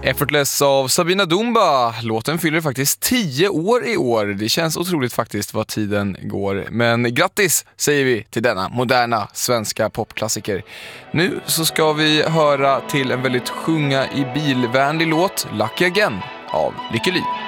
Effortless av Sabina Dumba. Låten fyller faktiskt 10 år i år. Det känns otroligt faktiskt vad tiden går. Men grattis säger vi till denna moderna svenska popklassiker. Nu så ska vi höra till en väldigt sjunga i bilvänlig låt, Lucky Again av Lykke Li.